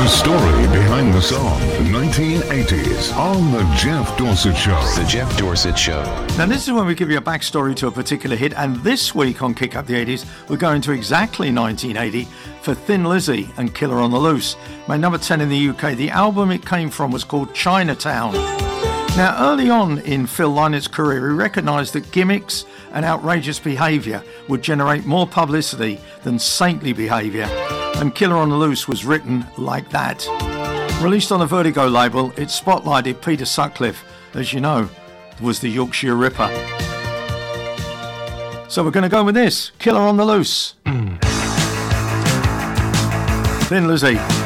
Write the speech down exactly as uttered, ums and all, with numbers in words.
The story behind the song, nineteen eighties, on The Jeff Dorsett Show. The Jeff Dorsett Show. Now, this is when we give you a backstory to a particular hit, and this week on Kick Up the eighties, we're going to exactly nineteen eighty for Thin Lizzy and Killer on the Loose. Made number ten in the U K. The album it came from was called Chinatown. Now, early on in Phil Lynott's career, he recognised that gimmicks and outrageous behaviour would generate more publicity than saintly behaviour, and Killer on the Loose was written like that. Released on the Vertigo label, it spotlighted Peter Sutcliffe, as you know, was the Yorkshire Ripper. So we're going to go with this, Killer on the Loose. Thin Lizzy.